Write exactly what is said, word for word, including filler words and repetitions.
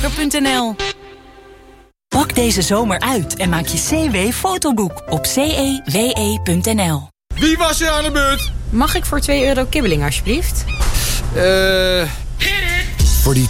punt n l. Pak deze zomer uit en maak je C W-fotoboek op c e w e punt n l. Wie was er aan de beurt? Mag ik voor twee euro kibbeling, alsjeblieft? Eh... Uh... Voor die